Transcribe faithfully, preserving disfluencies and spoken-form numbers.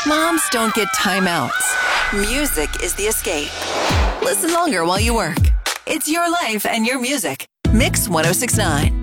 Moms don't get timeouts. Music is the escape. Listen longer while you work. It's your life and your music. Mix one oh six point nine.